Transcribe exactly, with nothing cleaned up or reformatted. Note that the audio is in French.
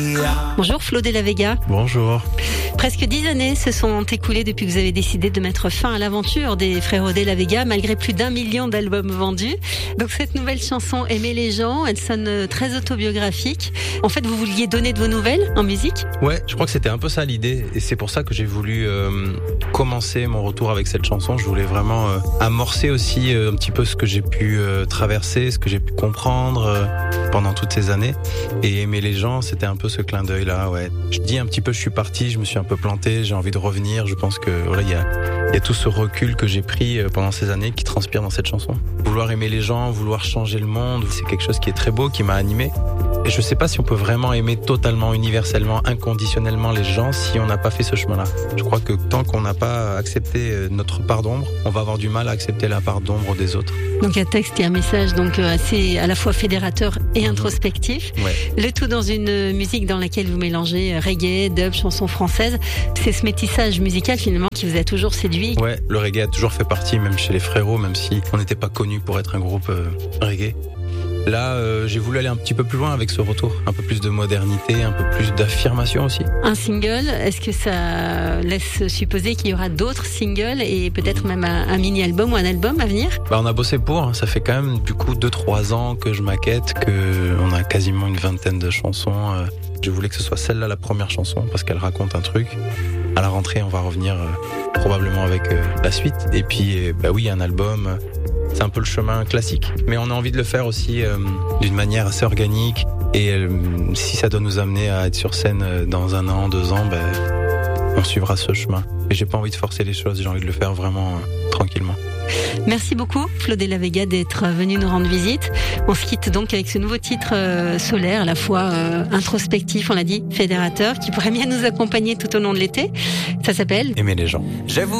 Bonjour Flo de la Vega. Bonjour. Presque dix années se sont écoulées depuis que vous avez décidé de mettre fin à l'aventure des Frères de la Vega, malgré plus d'un million d'albums vendus. Donc cette nouvelle chanson, Aimer les gens, elle sonne très autobiographique. En fait, vous vouliez donner de vos nouvelles en musique ? Ouais, je crois que c'était un peu ça l'idée. Et c'est pour ça que j'ai voulu euh, commencer mon retour avec cette chanson. Je voulais vraiment euh, amorcer aussi euh, un petit peu ce que j'ai pu euh, traverser, ce que j'ai pu comprendre euh, pendant toutes ces années. Et aimer les gens, c'était un peu ce clin d'œil là, ouais. Je dis un petit peu, je suis parti, je me suis un peu planté, j'ai envie de revenir. Je pense que voilà, il y a, il y a tout ce recul que j'ai pris pendant ces années qui transpire dans cette chanson. Vouloir aimer les gens, vouloir changer le monde, c'est quelque chose qui est très beau, qui m'a animé. Et je sais pas si on peut vraiment aimer totalement, universellement, inconditionnellement les gens si on n'a pas fait ce chemin-là. Je crois que tant qu'on n'a pas accepté notre part d'ombre, on va avoir du mal à accepter la part d'ombre des autres. Donc un texte et un message donc assez à la fois fédérateur et introspectif. Ouais. Le tout dans une musique dans laquelle vous mélangez reggae, dub, chansons françaises. C'est ce métissage musical finalement qui vous a toujours séduit. Ouais, le reggae a toujours fait partie, même chez les frérots, même si on n'était pas connu pour être un groupe euh, reggae. Là, euh, j'ai voulu aller un petit peu plus loin avec ce retour, un peu plus de modernité, un peu plus d'affirmation aussi. Un single, est-ce que ça laisse supposer qu'il y aura d'autres singles et peut-être même un, un mini-album ou un album à venir ? Bah, on a bossé pour, hein. Ça fait quand même du coup deux trois ans que je maquette, que on a quasiment une vingtaine de chansons. Euh, je voulais que ce soit celle-là la première chanson parce qu'elle raconte un truc. À la rentrée, on va revenir euh, probablement avec euh, la suite. Et puis, euh, bah oui, un album. Euh, C'est un peu le chemin classique, mais on a envie de le faire aussi euh, d'une manière assez organique. Et euh, si ça doit nous amener à être sur scène euh, dans un an, deux ans, ben, on suivra ce chemin. Et j'ai pas envie de forcer les choses, j'ai envie de le faire vraiment euh, tranquillement. Merci beaucoup Flo de la Vega d'être venu nous rendre visite. On se quitte donc avec ce nouveau titre euh, solaire, à la fois euh, introspectif, on l'a dit, fédérateur, qui pourrait bien nous accompagner tout au long de l'été. Ça s'appelle Aimer les gens. J'avoue